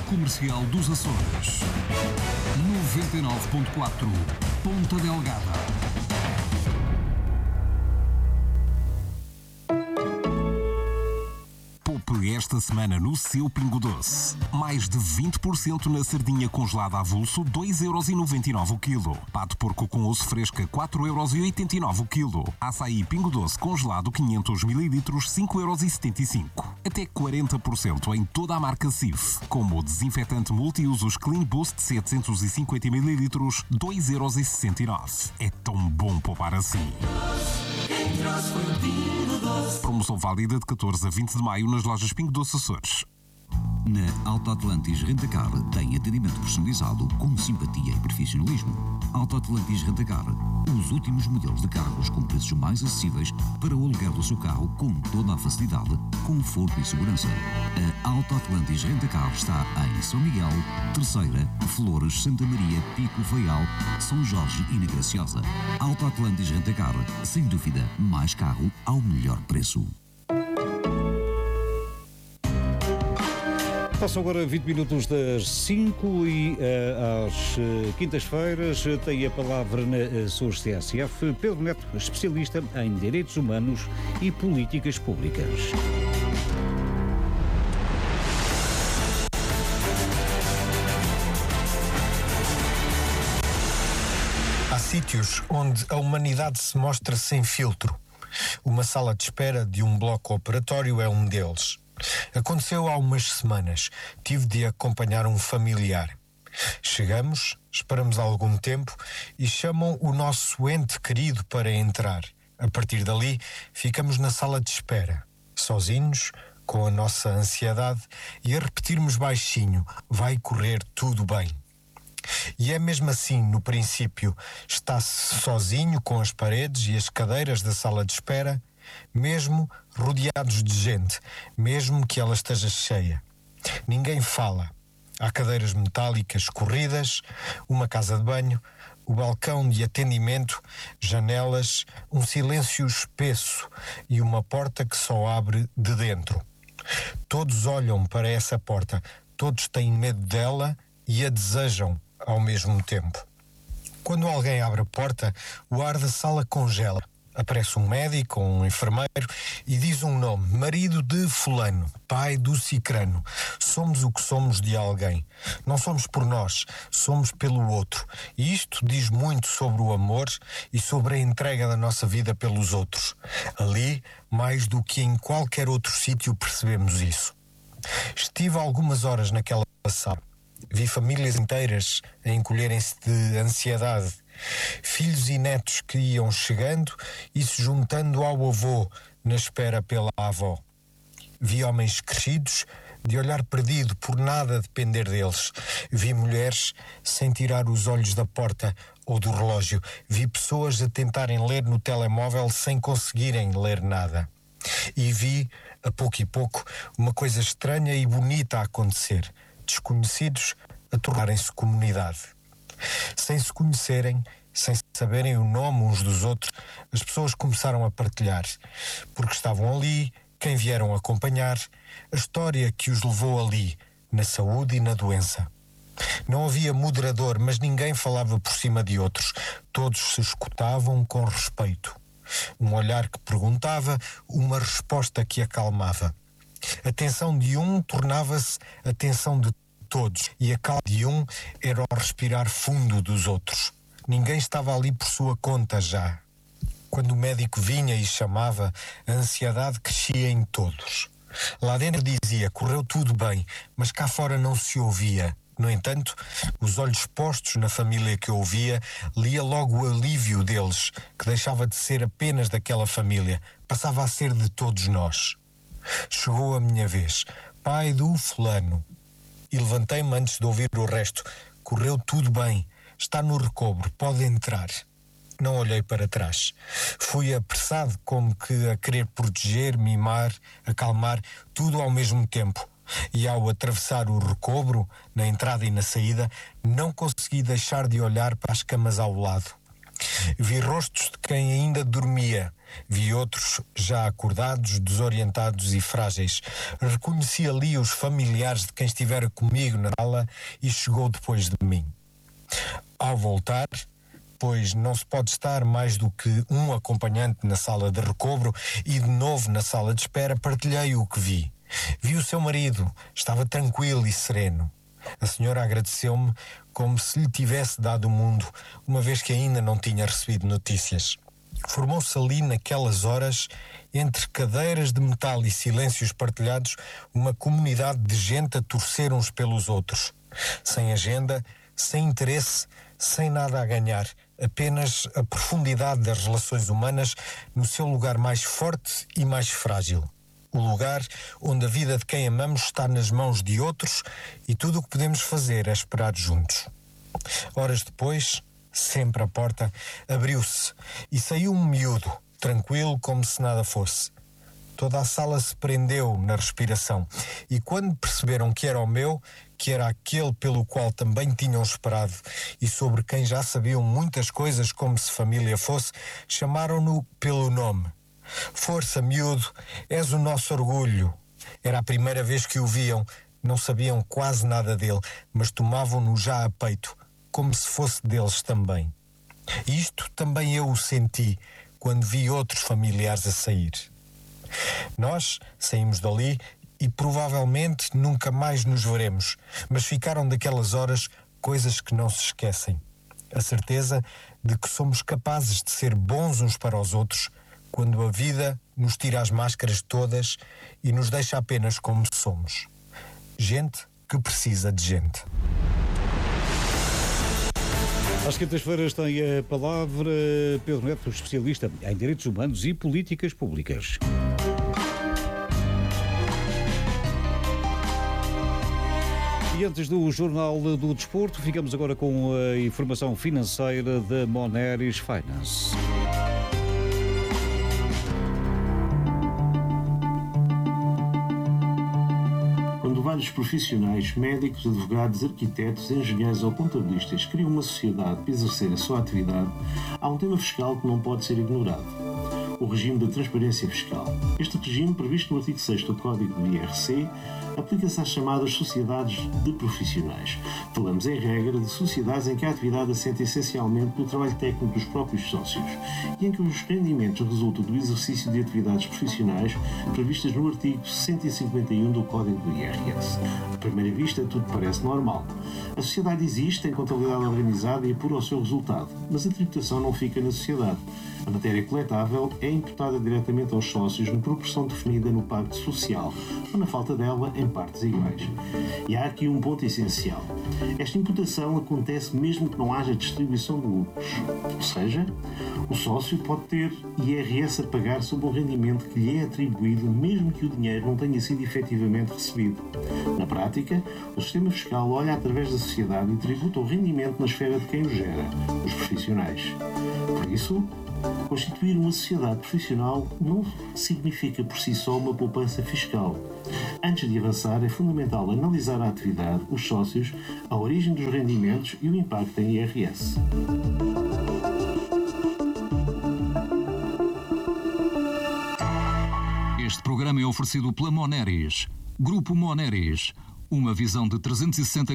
Comercial dos Açores. 99.4 Ponta Delgada. Poupe esta semana no seu Pingo Doce. Mais de 20% na sardinha congelada avulso, 2,99€ o quilo. Pato porco com osso fresca, 4,89€ o quilo. Açaí Pingo Doce congelado, 500 ml, 5,75€. Até 40% em toda a marca Cif. Como o desinfetante multiusos Clean Boost, 750 ml, 2,69€. É tão bom poupar assim. Promoção válida de 14 a 20 de maio nas lojas Pingo Doce Açores. Na Auto Atlantis Rentacar tem atendimento personalizado com simpatia e profissionalismo. Auto Atlantis Rentacar, os últimos modelos de carros com preços mais acessíveis para o aluguer do seu carro com toda a facilidade, conforto e segurança. A Auto Atlantis Rentacar está em São Miguel, Terceira, Flores, Santa Maria, Pico, Faial, São Jorge e na Graciosa. Auto Atlantis Rentacar, sem dúvida, mais carro ao melhor preço. Passam agora 20 minutos das 5 e às quintas-feiras tem a palavra na SOS TSF Pedro Neto, especialista em Direitos Humanos e Políticas Públicas. Há sítios onde a humanidade se mostra sem filtro. Uma sala de espera de um bloco operatório é um deles. Aconteceu há umas semanas. Tive de acompanhar um familiar. Chegamos, esperamos algum tempo e chamam o nosso ente querido para entrar. A partir dali, ficamos na sala de espera, sozinhos, com a nossa ansiedade e a repetirmos baixinho: vai correr tudo bem. E é mesmo assim, no princípio, está-se sozinho com as paredes e as cadeiras da sala de espera, mesmo rodeados de gente, mesmo que ela esteja cheia. Ninguém fala. Há cadeiras metálicas corridas, uma casa de banho, o balcão de atendimento, janelas, um silêncio espesso e uma porta que só abre de dentro. Todos olham para essa porta, todos têm medo dela e a desejam ao mesmo tempo. Quando alguém abre a porta, o ar da sala congela. Aparece um médico ou um enfermeiro e diz um nome: marido de fulano, pai do cicrano. Somos o que somos de alguém. Não somos por nós, somos pelo outro. E isto diz muito sobre o amor e sobre a entrega da nossa vida pelos outros. Ali, mais do que em qualquer outro sítio, percebemos isso. Estive algumas horas naquela sala. Vi famílias inteiras a encolherem-se de ansiedade. Filhos e netos que iam chegando e se juntando ao avô na espera pela avó. Vi homens crescidos de olhar perdido por nada depender deles. Vi mulheres sem tirar os olhos da porta ou do relógio. Vi pessoas a tentarem ler no telemóvel sem conseguirem ler nada. E vi, a pouco e pouco, uma coisa estranha e bonita a acontecer. Desconhecidos a tornarem-se comunidade. Sem se conhecerem, sem saberem o nome uns dos outros, as pessoas começaram a partilhar, porque estavam ali, quem vieram acompanhar, a história que os levou ali, na saúde e na doença. Não havia moderador, mas ninguém falava por cima de outros. Todos se escutavam com respeito. Um olhar que perguntava, uma resposta que acalmava. A tensão de um tornava-se a tensão de todos, e a calma de um era o respirar fundo dos outros. Ninguém estava ali por sua conta já. Quando o médico vinha e chamava, a ansiedade crescia em todos. Lá dentro dizia: correu tudo bem, mas cá fora não se ouvia. No entanto, os olhos postos na família que ouvia, lia logo o alívio deles, que deixava de ser apenas daquela família, passava a ser de todos nós. Chegou a minha vez. Pai do fulano. E levantei-me antes de ouvir o resto. Correu tudo bem. Está no recobro. Pode entrar. Não olhei para trás. Fui apressado, como que a querer proteger, mimar, acalmar, tudo ao mesmo tempo. E ao atravessar o recobro, na entrada e na saída, não consegui deixar de olhar para as camas ao lado. Vi rostos de quem ainda dormia. Vi outros já acordados, desorientados e frágeis. Reconheci ali os familiares de quem estivera comigo na sala e chegou depois de mim. Ao voltar, pois não se pode estar mais do que um acompanhante na sala de recobro e de novo na sala de espera, partilhei o que vi. Vi o seu marido, estava tranquilo e sereno. A senhora agradeceu-me como se lhe tivesse dado o mundo, uma vez que ainda não tinha recebido notícias. Formou-se ali, naquelas horas, entre cadeiras de metal e silêncios partilhados, uma comunidade de gente a torcer uns pelos outros. Sem agenda, sem interesse, sem nada a ganhar, apenas a profundidade das relações humanas no seu lugar mais forte e mais frágil. O lugar onde a vida de quem amamos está nas mãos de outros e tudo o que podemos fazer é esperar juntos. Horas depois, sempre a porta abriu-se e saiu um miúdo, tranquilo como se nada fosse. Toda a sala se prendeu na respiração e quando perceberam que era o meu, que era aquele pelo qual também tinham esperado e sobre quem já sabiam muitas coisas como se família fosse, chamaram-no pelo nome. Força, miúdo, és o nosso orgulho. Era a primeira vez que o viam, não sabiam quase nada dele, mas tomavam-no já a peito, como se fosse deles também. Isto também eu o senti quando vi outros familiares a sair. Nós saímos dali e provavelmente nunca mais nos veremos, mas ficaram daquelas horas coisas que não se esquecem. A certeza de que somos capazes de ser bons uns para os outros quando a vida nos tira as máscaras todas e nos deixa apenas como somos. Gente que precisa de gente. Às quintas-feiras tem a palavra Pedro Neto, especialista em direitos humanos e políticas públicas. E antes do Jornal do Desporto, ficamos agora com a informação financeira da Moneris Finance. Quando vários profissionais, médicos, advogados, arquitetos, engenheiros ou contabilistas criam uma sociedade para exercer a sua atividade, há um tema fiscal que não pode ser ignorado: o regime da transparência fiscal. Este regime, previsto no artigo 6º do Código do IRC, aplica-se às chamadas sociedades de profissionais. Falamos, em regra, de sociedades em que a atividade assenta essencialmente no trabalho técnico dos próprios sócios e em que os rendimentos resultam do exercício de atividades profissionais previstas no artigo 151 do Código do IRS. À primeira vista, tudo parece normal. A sociedade existe, tem contabilidade organizada e apura o seu resultado, mas a tributação não fica na sociedade. A matéria coletável é imputada diretamente aos sócios na proporção definida no Pacto Social, ou na falta dela, em partes iguais. E há aqui um ponto essencial. Esta imputação acontece mesmo que não haja distribuição de lucros. Ou seja, o sócio pode ter IRS a pagar sobre o rendimento que lhe é atribuído, mesmo que o dinheiro não tenha sido efetivamente recebido. Na prática, o sistema fiscal olha através da sociedade e tributa o rendimento na esfera de quem o gera, os profissionais. Por isso, constituir uma sociedade profissional não significa por si só uma poupança fiscal. Antes de avançar, é fundamental analisar a atividade, os sócios, a origem dos rendimentos e o impacto em IRS. Este programa é oferecido pela Moneris. Grupo Moneris. Uma visão de 360